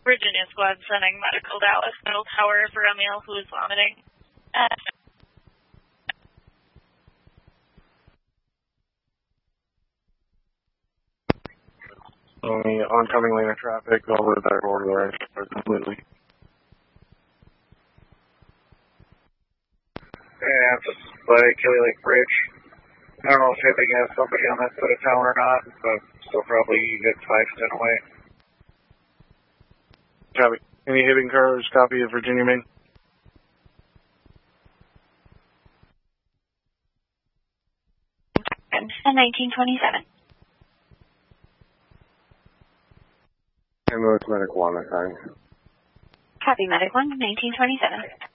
Virginia squad sending medical Dallas Middle Tower for a male who is vomiting. Only oncoming lane of traffic over that order there completely. Yeah, just by Kelly Lake Bridge. I don't know if Hibbing has somebody on that side of town or not, but still probably hit 5-10 away. Copy. Any Hibbing cars? Copy of Virginia Main. And 1927. Ambulance Medic 1, I think. Copy, Medic 1, 1927.